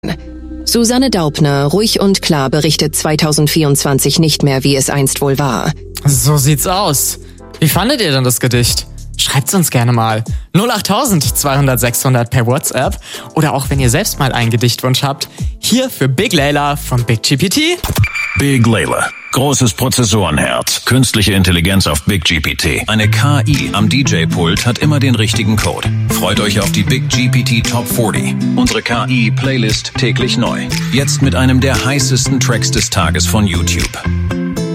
Susanne Daubner, ruhig und klar, berichtet 2024 nicht mehr, wie es einst wohl war. So sieht's aus. Wie fandet ihr denn das Gedicht? Schreibt's uns gerne mal. 08000 200 600 per WhatsApp. Oder auch wenn ihr selbst mal einen Gedichtwunsch habt. Hier für Big Layla von Big GPT. Big Layla. Großes Prozessorenherz. Künstliche Intelligenz auf Big GPT. Eine KI am DJ-Pult hat immer den richtigen Code. Freut euch auf die Big GPT Top 40. Unsere KI-Playlist täglich neu. Jetzt mit einem der heißesten Tracks des Tages von YouTube.